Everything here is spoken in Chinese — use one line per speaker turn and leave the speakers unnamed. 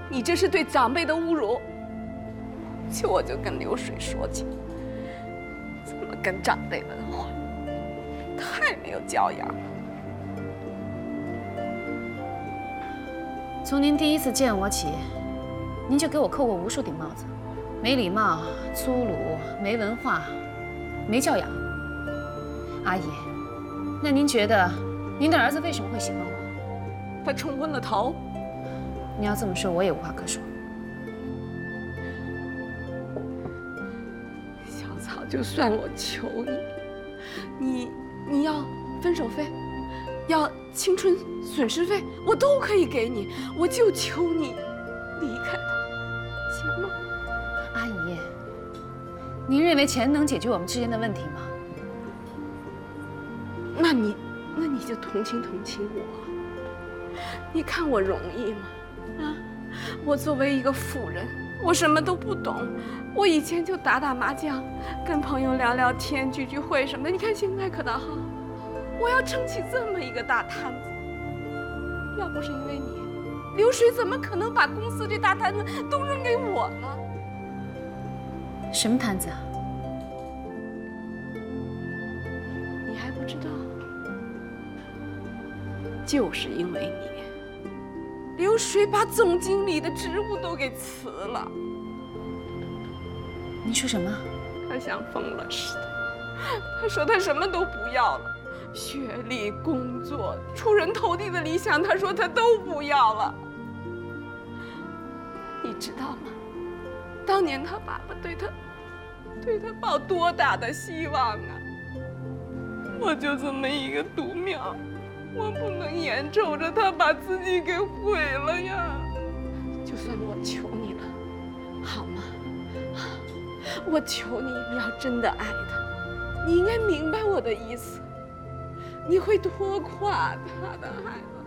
你这是对长辈的侮辱。我就跟流水说起，怎么跟长辈问话，太没有教养。
从您第一次见我起，您就给我扣过无数顶帽子，没礼貌、粗鲁、没文化、没教养。阿姨，那您觉得您的儿子为什么会喜欢我？
他冲昏了头。
你要这么说，我也无话可说。
小草，就算我求你，你要分手费，要青春损失费，我都可以给你，我就求你离开他，行吗？
阿姨，您认为钱能解决我们之间的问题吗？
那你就同情同情我。你看我容易吗？啊，我作为一个妇人，我什么都不懂，我以前就打打麻将，跟朋友聊聊天，聚聚会什么的。你看现在可倒好，我要撑起这么一个大摊子，要不是因为你，流水怎么可能把公司这大摊子都扔给我呢？
什么摊子啊？
你还不知道？就是因为你，流水把总经理的职务都给辞了。
您说什么？
他像疯了似的，他说他什么都不要了，学历、工作、出人头地的理想，他说他都不要了。你知道吗？当年他爸爸对他抱多大的希望啊！我就这么一个独苗，我不能眼瞅着他把自己给毁了呀！就算我求你了，好吗？我求你，你要真的爱他，你应该明白我的意思，你会拖垮他的孩子。